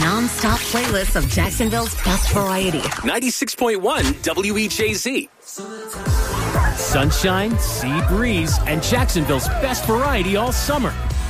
non-stop playlist of Jacksonville's best variety. 96.1 WEJZ. Sunshine, sea breeze, and Jacksonville's best variety all summer.